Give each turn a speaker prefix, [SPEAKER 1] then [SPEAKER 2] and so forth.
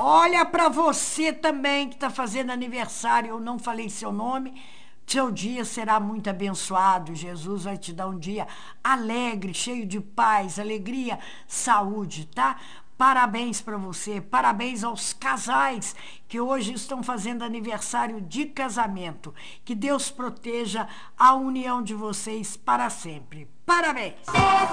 [SPEAKER 1] Olha para você também que está fazendo aniversário, eu não falei seu nome. Seu dia será muito abençoado. Jesus vai te dar um dia alegre, cheio de paz, alegria, saúde, tá? Parabéns para você, parabéns aos casais que hoje estão fazendo aniversário de casamento. Que Deus proteja a união de vocês para sempre. Parabéns!